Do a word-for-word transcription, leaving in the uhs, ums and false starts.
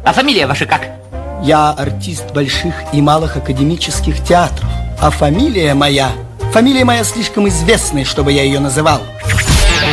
А фамилия ваша как? Я артист больших и малых академических театров. А фамилия моя... Фамилия моя слишком известная, чтобы я ее называл.